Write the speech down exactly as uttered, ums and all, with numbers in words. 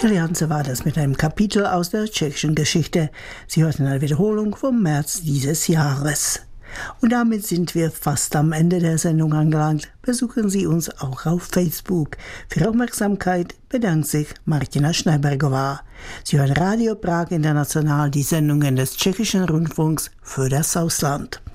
Michel Janse war das mit einem Kapitel aus der tschechischen Geschichte. Sie hörten eine Wiederholung vom März dieses Jahres. Und damit sind wir fast am Ende der Sendung angelangt. Besuchen Sie uns auch auf Facebook. Für Ihre Aufmerksamkeit bedankt sich Martina Schneibergová. Sie hören Radio Prag International, die Sendungen des tschechischen Rundfunks für das Ausland.